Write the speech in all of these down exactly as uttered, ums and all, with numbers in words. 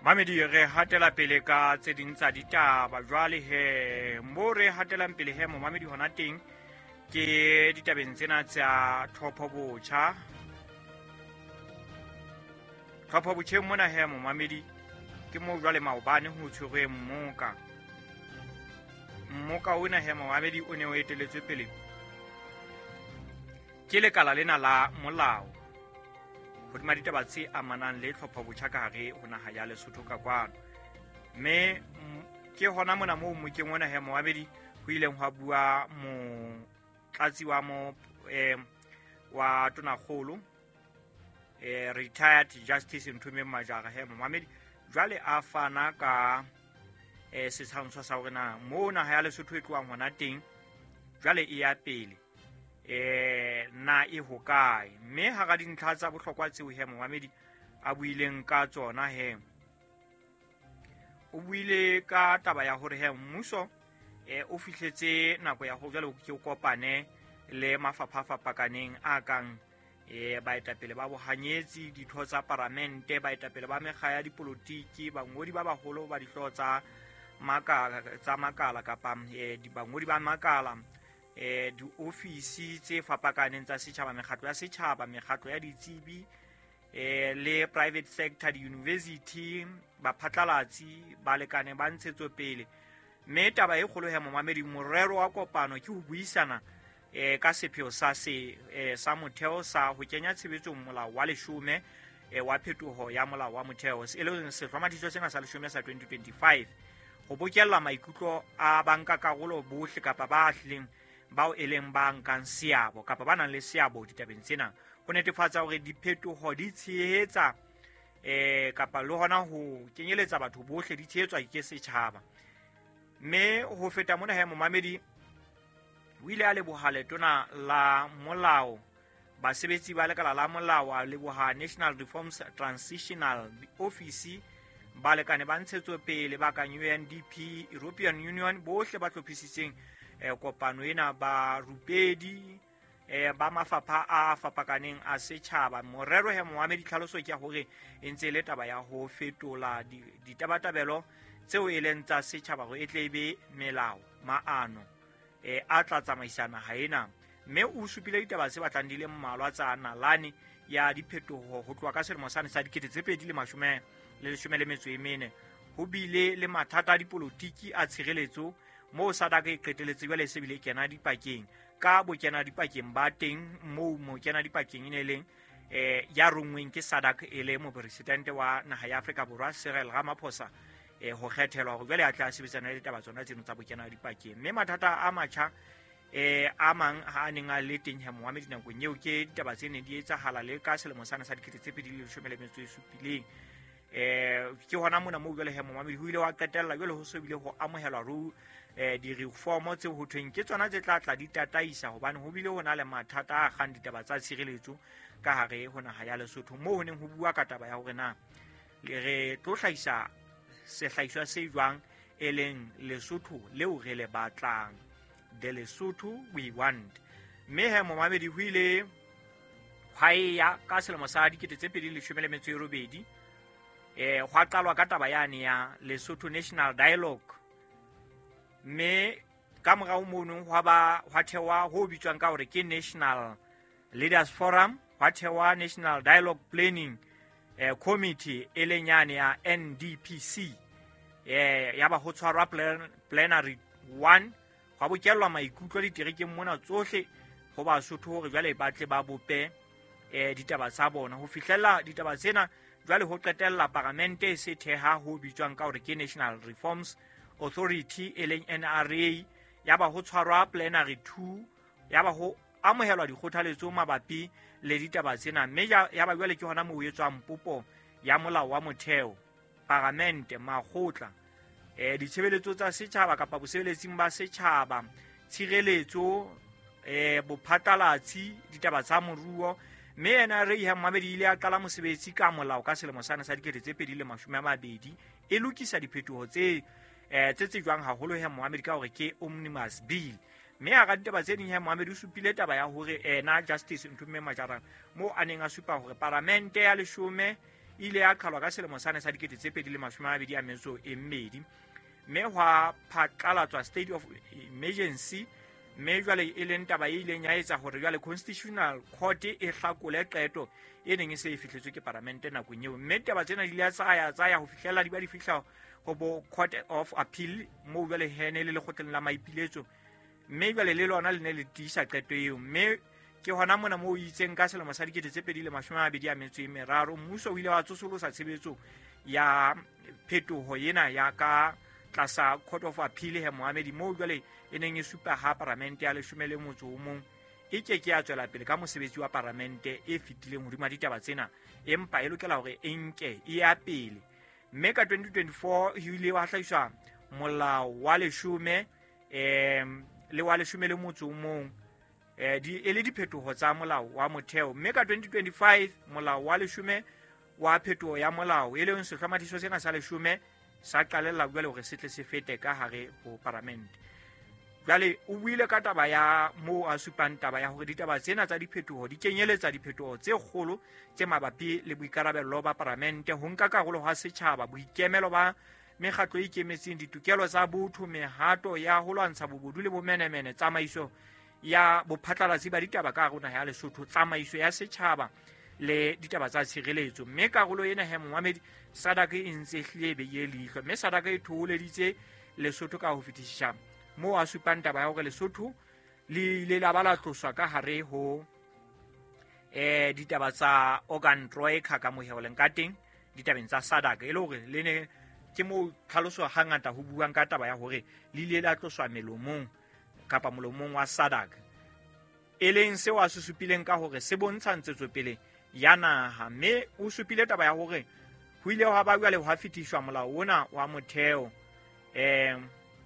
Mamedi re hatela pele ka tse ding tsa ditaba jwale he mo re hatelang pele he mo mamedi hona teng ke ditabeng tsena tsa Thopo Botjha. Thopo Botjha mona he mo mamedi ke mo jwale maobane ho tshwere mmoka mmoka ona he mo mamedi o ne o eteletswe pele ke lekala lena la molao hodima ditaba tse amanang le Thopo Botjha ka hare ho naha ya Lesotho ka kwano. Me ke hona mona moo mokeng ona he moabedi ho ileng hwa bua mo tlatsi wa mo eh wa tonakgolo eh retired Justice Nthume Majara he moamedi jwale a fana ka eh setshwantsho sa hore na mo naha ya Lesotho e tloang hona teng jwale e ya pele eh na e hokae me ha ga dintlha tsa bohlokwa tseo he moamedi a buileng ka tsona he o buile ka taba ya hore he mmuso eh o fihletse nako ya ho jwale ke o kopane le mafapha fapakaneng a kang eh baetapele ba bohanyetsi ditho tsa parlamente baetapele ba mekga ya dipolotiki bangodi ba baholo ba dihloho tsa makala tsa makala kapa eh dibangodi ba makala eh di ofisi tse fapakaneng tsa setjhaba mekgatlo ya setjhaba mekgatlo ya ditsebi eh le private sector di university ba phatlalatsi ba lekane ba ntshetso pele me taba e kgolo he momamedi morero wa kopano ke ho buisana eh ka sepheo sa se eh, sa motheo sa ho kenya tshebetsong molao wa leshome eh, wa phetoho ya molao wa motheo e leng sehlomathiso sena sa leshome sa twenty twenty-five ho bokella maikutlo a banka karolo bohle kapa ba hlileng bao eleng ba nkang seabo kapa ba nang le seabo ditabeng tsena ho netefatsa hore diphetoho di tshehetsa eh kapa le hona ho kenyeletsa batho bohle di tshehetswa ke setjhaba. Me ho feta mona he momamedi o ile a leboha tona la molao basebetsi ba lekala la molao a leboha National Reforms Transitional Office ba lekane ba ntshetso pele ba kang U N D P European Union bohle ba tlophisitseng eh kopano ena ba rupedi eh ba mafapha a fapakaneng a setjhaba. Morero he moamedi tlhaloso ke hore e ntse le taba ya ho fetola ditabatabelo tseo e leng tsa setjhaba go etlebe melao maano eh a tla tsamaisana ha ena me o supile ditaba tse batlang di le mmalwa tsa nalane ya diphetoho ho tloa ka selemo sa sa dikete tse pedi le mashome le leshome le metso e mene ho bile le mathata a dipolotiki a tshireletso mo sadaka e qeteletse jwale se bile kena dipakeng ka bo kena dipakeng ba teng mo mo kena dipakeng ine leng eh ya rongweng ke sadaka e le mo presidente wa naha ya Afrika Borwa Cyril Ramaphosa eh ho kgethelwa ho jwale a tla sebetsana le taba tsona tseno tsa bo kena dipakeng me mathata a matjha eh a mang ha neng a le teng he Mohammed nakong eo ke ditaba tsene di etsahala le ka selemo sana sa dikete tse pedi le leshome le metso e supileng eh ke hona mona mo jwale he Mohammed ho ile wa qetella jwale ho so bile ho amohelwa ru eh di reform tse ho thweng ke tsona tse tla tla di tataisa hobane ho bile hona le mathata a kgang ditaba tsa tshireletso ka hare ho naha ya Lesotho mo ho neng ho bua ka taba ya hore na le re tlo hlahisa sehlahiswa se jwang e leng Lesotho leo re le batlang the Lesotho we want. Me he Mohammed ho ile hwaya ka selemo sa dikete tse pedi le leshome le metso e robedi eh hwa qalwa ka taba yane ya Lesotho National Dialogue me ka morao mono hwa ba hwa thewa ho bitswang ka hore ke National Leaders Forum hwa thewa National Dialogue Planning eh committee e lenyane ya N D P C eh ya ba ho tshwarwa plenary one hwa bokellwa maikutlo diterekeng mona tsohle ho ba Sotho hore jwale ba tle ba bope eh ditaba tsa bona ho fihlella ditaba tsena jwale ho qetella parlamente se theha ho bitswang ka hore ke National Reforms Authority e leng N R A ya ba ho tshwarwa plenary two ya ba ho amohelwa dikgothaletso mabapi le ditaba tsena mme ya ba jwale ke hona mo etswang popo ya molao wa motheo parlamente makgotla eh ditshebeletso tsa setjhaba kapa bosebeletsing ba setjhaba tshireletso eh bophatlalatsi ditaba tsa moruo mme N R A ha Mohamedi ile a qala mosebetsi ka molao ka selemo sana sa dikete tse pedi le mashome a mabedi e lokisa diphetoho tse eh tse tsejwang haholo he Mohamedi ka hore ke omnibus bill mme a ga ditaba tse ding he Mohamedi o supile taba ya hore ena Justice Nthume Majara mo aneng a supa hore parlamente ya leshome ile ya qhalwa ka selemo sane sa dikete tse pedi le mashome a mabedi a metso e mmedi, mme hwa phatlalatswa state of emergency, mme jwale e leng taba e ileng ya etsa hore jwale Constitutional Court e hlakole qeto e neng e se e fihletswe ke Parlamente nakong eo. Mme taba tsena di ile ya tsaya tsaya ho fihlela di ba di fihla ho bo Court of Appeal, moo jwale hene le lekgotleng la maipiletso, mme jwale le lona le ne le tiisa qeto eo. Mme ke hona mona moo o itseng ka selemo sa dikete tse pedi le mashome a mabedi a metso e meraro, mmuso o ile wa tsosolosa tshebetso ya phetoho ena ya ka tlasa Court of Appeal he Mohammed, moo jwale e neng e supa ha Parlamente ya leshome le motso o mong e ke ke ya tswela pele ka mosebetsi wa Parlamente e fetileng hodima ditaba tsena, empa e lokela hore e nke e ya pele. Mme ka twenty twenty-four ho ile wa hlahiswa molao wa leshome em le wa leshome le motso o mong eh di ele diphetoho tsa molao wa motheo. Mme ka twenty twenty-five molao wa leshome wa phetoho ya molao e leng sehlomathiso sena sa leshome sa qalella jwale hore se tle se fete ka hare ho Parlamente. Jwale o buile ka taba ya moo a supang taba ya hore ditaba tsena tsa diphetoho di kenyeletsa diphetoho tse kgolo tse mabapi le boikarabello ba Parlamente, ho nka karolo ha setjhaba, boikemelo ba mekgatlo e ikemetseng, ditokelo tsa botho, mehato ya ho lwantsha bobodu le bomenemene, tsamaiso ya bophatlalatsi ba ditaba ka rona ya Lesotho, tsamaiso ya setjhaba le ditaba tsa tshireletso. Mme karolo ena he Mohammed SADC e ntse hlile be ye leihlo, mme SADC e thoholeditse Lesotho ka ho fetisisa moo a supang taba ya hore Lesotho le ile la ba la tloswa ka hare ho eh ditaba tsa organ troika ka moheoleng ka teng ditabeng tsa SADC, e le hore le ne ke moo tlhaloso hangata ho buang ka taba ya hore le ile la tloswa melomong kapa molomong wa SADC, e leng seo a se supileng ka hore se bontsha ntshetsopele ya naha. Mme o supile taba ya hore ho ile ha ba jwale ho fetiswa molao ona wa motheo, eh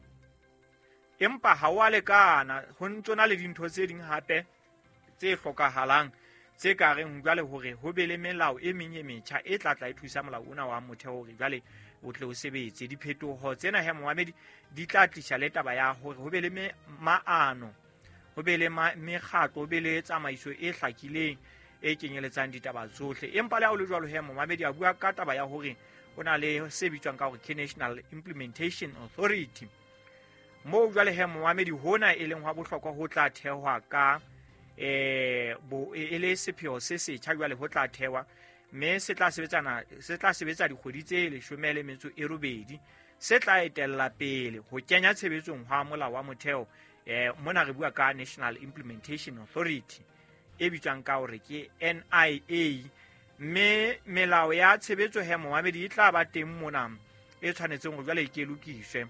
empa ha wa lekana, ho ntsona le dintho tse ding hape tse hlokahalang tse ka reng jwale hore ho be le melao e meng e metjha e tla tla e thusa molao ona wa motheo hore jwale o tle o sebetse. Diphetoho tsena he Mohammed di tla tlisha le taba ya hore ho be le maano, ho be le mekgatlo, ho be le tsamaiso e hlakileng e kenyeletsang ditaba tsohle. Empa le ha o le jwalo he Mohammed a bua ka taba ya hore o na le se bitswang ka hore ke National Implementation Authority, moo jwale he Mohammed hona e leng hwa bohlokwa ho tla thehwa ka eh bo e le sepheo se setjha jwale ho tla thehwa, mme se tla sebetsana se tla sebetsa dikgwedi tse leshome le metso e robedi, se tla etella pele ho kenya tshebetsong hwa molao wa motheo. Eh mona re bua ka National Implementation Authority e bitswang ka hore ke N I A, mme melao ya tshebetso he Mohammed e tla ba teng mona e tshwanetseng ho jwale ke lokiswe,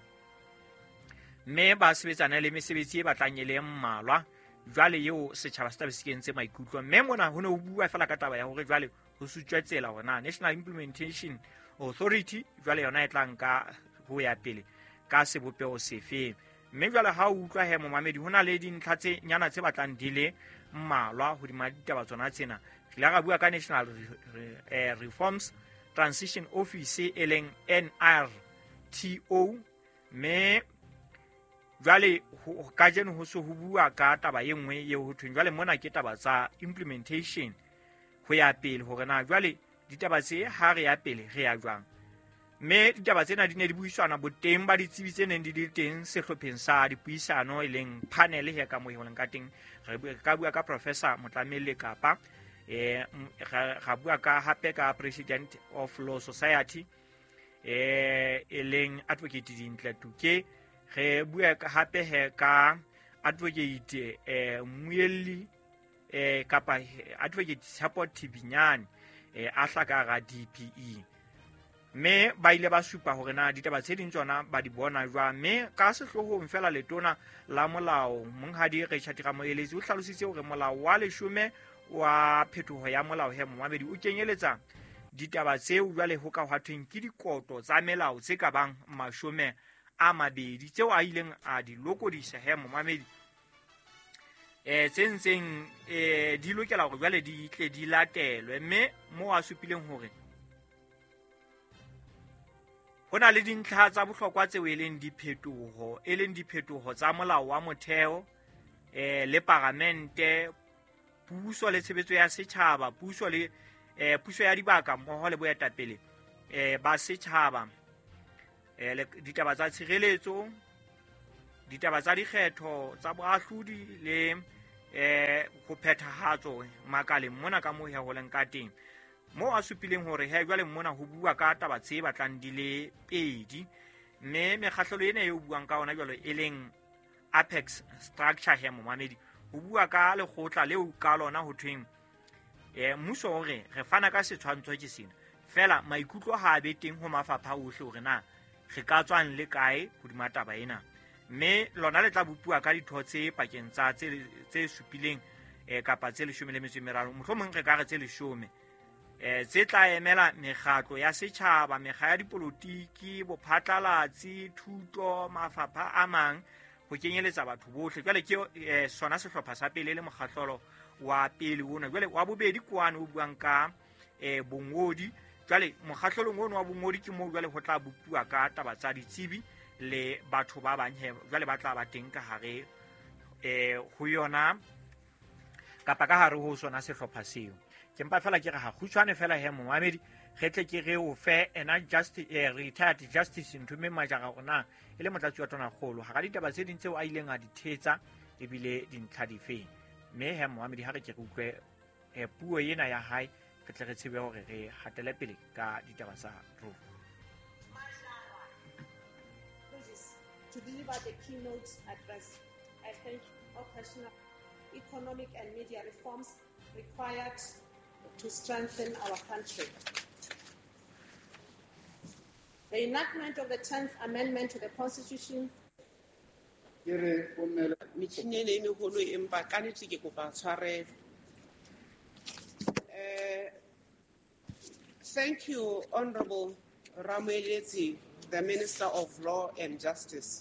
mme ba sebetsana le mesebetsi e batlang e le mmalwa jwale eo setjhaba se tla be se kentse maikutlo. Mme mona ho ne ho bua fela ka taba ya hore jwale ho sutswa tsela hona National Implementation Authority jwale yona e tla nka ho ya pele ka sebopeo sefe. Mme jwale ha o utlwa he Mohammed hona le dintlha tse nyana tse batlang di le mmalwa hodima ditaba tsona tsena. Re la ra bua ka National Reforms Transition Office e leng N R T O, mme jwale ka jeno ho so ho bua ka taba e nngwe eo ho thweng jwale mona ke taba tsa implementation ho ya pele hore na jwale ditaba tse ha re ya pele re ya jwang. Mme ditaba tsena di ne di buisana boteng ba ditsebi tse neng di di teng sehlopheng sa dipuisano e leng panel he ka moheoleng ka teng. Re ka bua ka Professor Motlamele Kapa, eh ga bua ka hape ka President of Law Society eh e leng Advocate Dintle Tuke, re bua ka hape he ka Advocate eh Mueli eh kapa Advocate Support Tibinyane eh a hlaka ga D P E. Mme ba ile ba supa hore na ditaba tse ding tsona ba di bona jwa, mme ka sehlohong fela letona la molao monghadi Richard Ramoeletse o hlalositse hore molao wa leshome wa phetoho ya molao he Mohammed o kenyeletsa ditaba tseo jwale ho ka hwathweng ke dikoto tsa melao tse ka bang mashome a mabedi tseo a ileng a di lokodisa he Mohammed eh tsentseng eh di lokela hore jwale di tle di latelwe. Mme mo a supileng hore hona le dintlha tsa bohlokwa tseo e leng diphetoho e leng diphetoho tsa molao wa motheo eh le Parlamente, puso le tshebetso ya setjhaba, puso le eh puso ya dibaka mmoho le boetapele eh ba setjhaba eh le ditaba tsa tshireletso, ditaba tsa dikgetho tsa boahlodi le eh go phethahatso makaleng mona ka mo he ho leng ka teng, mo a supileng hore he jwale mona ho bua ka taba tse batlang di le pedi, mme mekgahlelo ena e buang ka ona jwalo e leng apex structure he Momamedi ho bua ka lekgotla leo ka lona ho thweng eh mmuso hore re fana ka setshwantsho ke sena fela maikutlo ha a be teng ho mafapha ohle hore na re ka tswang le kae ho dimataba ena, mme lona le tla bupua ka ditho tse pakeng tsa tse supileng eh kapa tse leshome le metso e meraro, mohlomong re ka re tse leshome eh tse tla emela mekgatlo ya setjhaba, mekga ya dipolotiki, bophatlalatsi, thuto, mafapha a mang ho kenyeletsa batho bohle. Jwale ke eh, sona sehlopha sa pele le mokgahlolo wa pele ona. Jwale wa bobedi kwane o buang ka eh bongodi. Jwale mokgahlolo ono wa bongodi ke mo jwale ho tla bupua ka taba tsa ditsebi le batho ba bang he jwale ba tla ba teng ka hare eh ho yona kapa ka hare ho sona sehlopha seo. Ke mpa fela ke re ha khutshwane fela he Momamedi ge tle ke re o fe ena just eh, retired justice Nthume Majara ona e le motlatsi wa tona kgolo ha ga ditaba tse dintse o a ileng a di thetsa e bile dintlha di feng, mme he Momamedi ha re ke re utlwe eh, puo ena ya hae re tle re tsebe hore re hatele pele ka ditaba tsa rona. To deliver the keynote address, I thank operational, economic and media reforms required to strengthen our country. The enactment of the tenth Amendment to the Constitution. Thank you, Honorable Ramoeletse, the Minister of Law and Justice.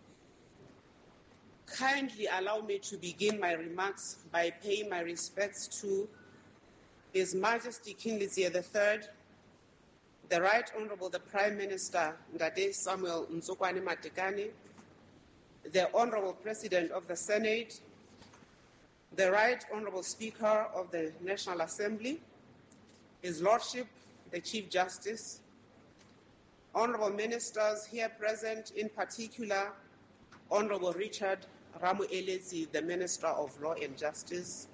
Kindly allow me to begin my remarks by paying my respects to His Majesty King Letsiye the Third, the Right Honorable the Prime Minister Ndade Samuel Ntsokwani Matekane, the Honorable President of the Senate, the Right Honorable Speaker of the National Assembly, His Lordship the Chief Justice, Honorable Ministers here present, in particular, Honorable Richard Ramoeletse, the Minister of Law and Justice.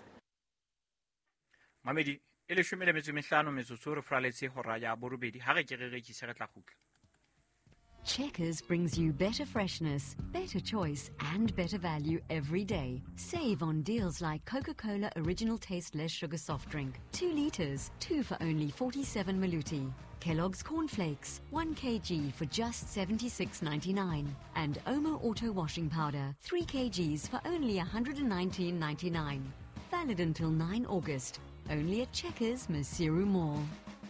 Mamedi, ele shome le metso mehlano metsotso re fraletse hora ya borobedi ha re ke re rekise re tla khutla. Checkers brings you better freshness, better choice, and better value every day. Save on deals like Coca-Cola Original Taste Less Sugar Soft Drink, two litres, two for only forty-seven maluti. Kellogg's Cornflakes, one kilogram for just seventy-six ninety-nine. And Omo Auto Washing Powder, three kilograms for only one hundred nineteen ninety-nine. Valid until nine August. Only at Checkers Masiru Mall.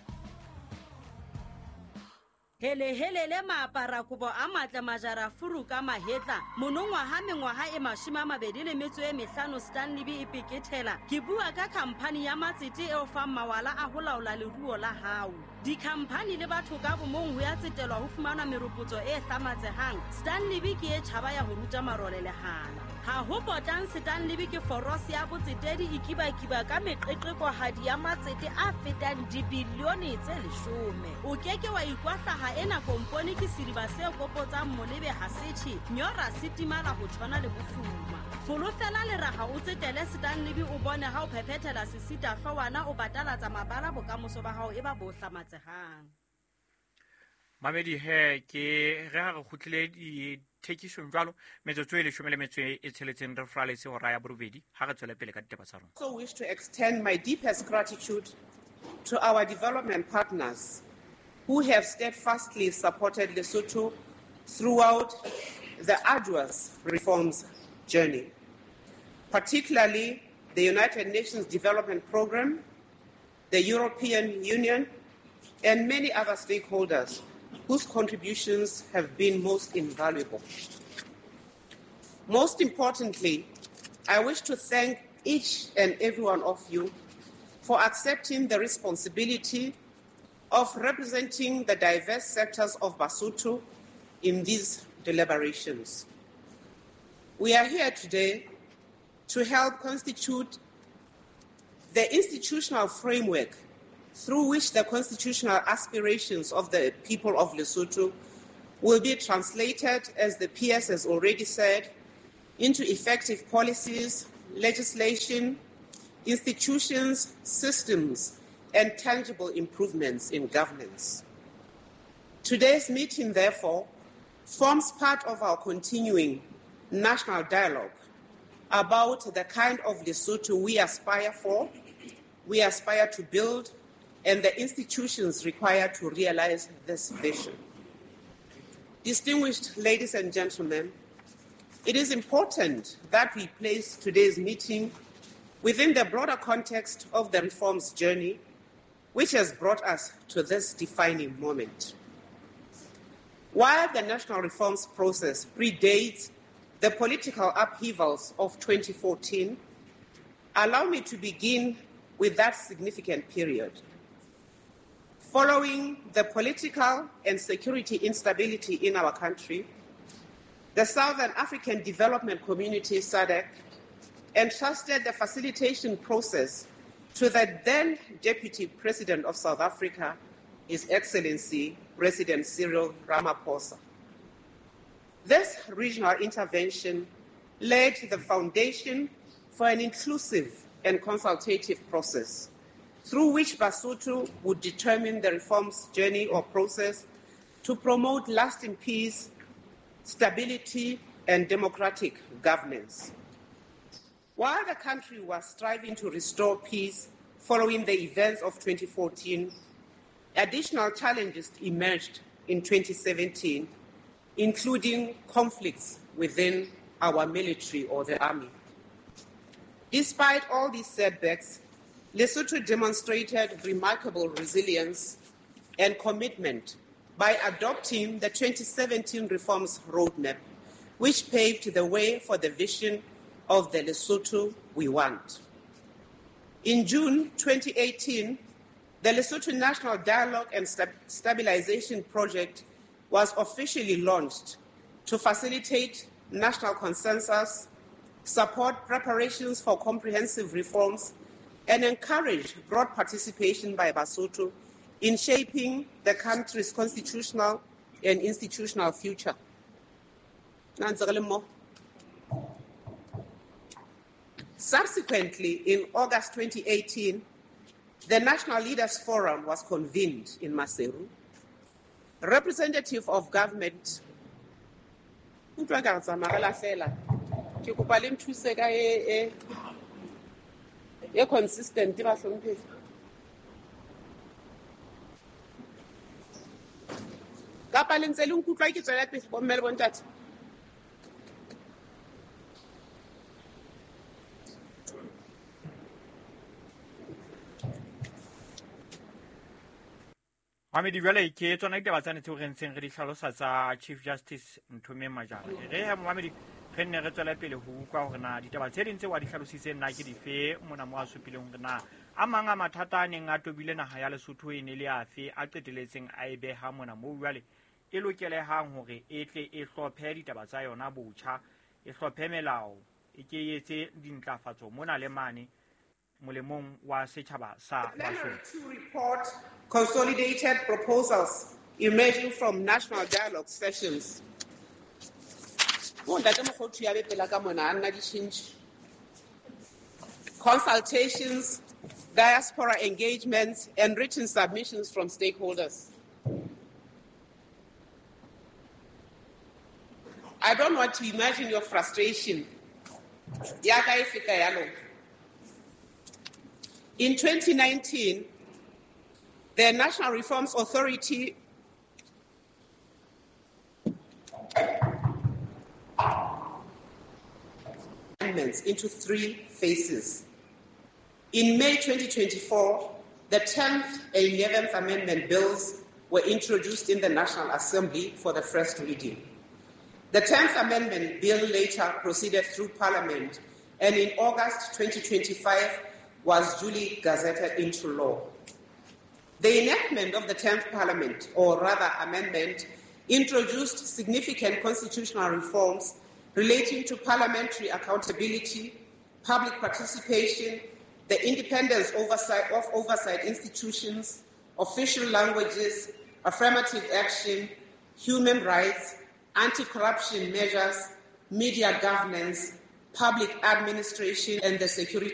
Hele hele le maapara kubo a matla Majara furu ka mahetla monongwa ha mengwaha e mashima mabedi le metso e mehlano Stanley B ipekethela ke bua ka company ya matsete e o fa mawala a ho laola leruo la hao di company le batho ka bomong ho ya tsetelwa ho fumana meropotso e hlamatsehang. Stanley B ke e tjhaba ya ho ruta marole le hala ha ho potang Stanley B ke foros ya botsetedi ikiba-kiba ka meqeqeko hadi ya matsete a fetang dibilione tse leshome o keke wa ikwahla ha ena komponi ke siriba se kopotsang molebe ha setjhi nyora sitimala ho tshwana le bofuma folofela le raha o tsetele Stanley B o bone ha o phephetela sesita hlwana o batalatsa mabala bokamoso ba hao e ba bo hlamatsehang. Mamedi he ke re ha re khutlile di thekisong jwalo metsotso e leshome le metso e tsheletseng re fraletse hora ya borobedi ha re tswela pele ka ditaba tsa rona. I also wish to extend my deepest gratitude to our development partners who have steadfastly supported Lesotho throughout the arduous reforms journey, particularly the United Nations Development Programme, the European Union, and many other stakeholders whose contributions have been most invaluable. Most importantly, I wish to thank each and every one of you for accepting the responsibility of representing the diverse sectors of Basotho in these deliberations. We are here today to help constitute the institutional framework through which the constitutional aspirations of the people of Lesotho will be translated, as the P S has already said, into effective policies, legislation, institutions, systems, and tangible improvements in governance. Today's meeting, therefore, forms part of our continuing national dialogue about the kind of Lesotho we aspire for, we aspire to build, and the institutions required to realize this vision. Distinguished ladies and gentlemen, it is important that we place today's meeting within the broader context of the reforms journey, which has brought us to this defining moment. While the national reforms process predates the political upheavals of twenty fourteen, allow me to begin with that significant period. Following the political and security instability in our country, the Southern African Development Community, S A D C, entrusted the facilitation process to the then Deputy President of South Africa, His Excellency President Cyril Ramaphosa. This regional intervention laid the foundation for an inclusive and consultative process through which Basotho would determine the reforms journey or process to promote lasting peace, stability, and democratic governance. While the country was striving to restore peace following the events of twenty fourteen, additional challenges emerged in twenty seventeen, including conflicts within our military or the army. Despite all these setbacks, Lesotho demonstrated remarkable resilience and commitment by adopting the twenty seventeen Reforms Roadmap, which paved the way for the vision of the Lesotho we want. In June twenty eighteen, the Lesotho National Dialogue and Stabilization Project was officially launched to facilitate national consensus, support preparations for comprehensive reforms, and encourage broad participation by Basotho in shaping the country's constitutional and institutional future. Subsequently, in August twenty eighteen, the National Leaders Forum was convened in Maseru. Representative of government, consistent, Mamedi jwale ke tsona ditaba tsane tseo re ntseng re di hlalosa tsa Chief Justice Nthomme Majara. Re ha Mamedi re nne re tswela pele ho utlwa hore na ditaba tse ding tse wa di hlalositse nna ke dife mona mo a supileng hore na a mang a mathata a neng a tobile naha ya Lesotho e ne le afe a qeteletseng a e beha mona mo jwale e lokelehang hore e tle e hlophe ditaba tsa yona botjha, e hlophe melao, e ke etse dintlafatso mona le mane molemong wa setjhaba sa Basotho. Report consolidated proposals emerging from national dialogue sessions. Consultations, diaspora engagements, and written submissions from stakeholders. I don't want to imagine your frustration. In twenty nineteen, the National Reforms Authority amendments into three phases. In May twenty twenty-four, the tenth and eleventh Amendment bills were introduced in the National Assembly for the first reading. The tenth Amendment bill later proceeded through Parliament, and in August twenty twenty-five was duly gazetted into law. The enactment of the tenth Parliament, or rather amendment, introduced significant constitutional reforms relating to parliamentary accountability, public participation, the independence oversight of oversight institutions, official languages, affirmative action, human rights, anti-corruption measures, media governance, public administration, and the security